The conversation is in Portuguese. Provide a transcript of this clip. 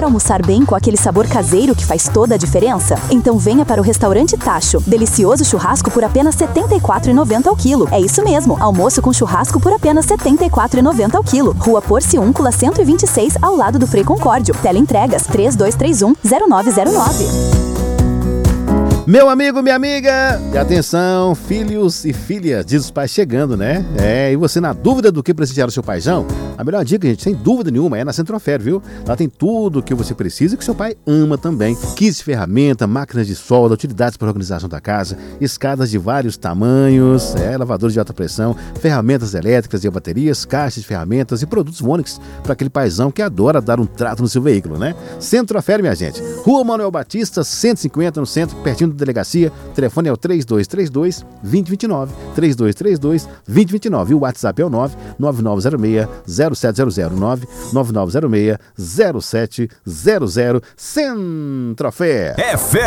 Quer almoçar bem com aquele sabor caseiro que faz toda a diferença? Então venha para o Restaurante Tacho. Delicioso churrasco por apenas R$ 74,90 ao quilo. É isso mesmo, almoço com churrasco por apenas R$ 74,90 ao quilo. Rua Porciúncula 126, ao lado do Frei Concórdio. Teleentregas 3231-0909. Meu amigo, minha amiga, atenção, filhos e filhas, diz os pais chegando, né? E você na dúvida do que prestigiar o seu paizão? A melhor dica, gente, sem dúvida nenhuma, é na Centrofer, viu? Lá tem tudo o que você precisa e que seu pai ama também. Kits de ferramenta, máquinas de solda, utilidades para a organização da casa, escadas de vários tamanhos, lavadores de alta pressão, ferramentas elétricas e baterias, caixas de ferramentas e produtos Onix para aquele paizão que adora dar um trato no seu veículo, né? Centrofer, minha gente. Rua Manuel Batista, 150, no centro, pertinho da delegacia. O telefone é o 3232-2029, 3232-2029. E o WhatsApp é o 99906-0700, 99906-0700. Centrofer.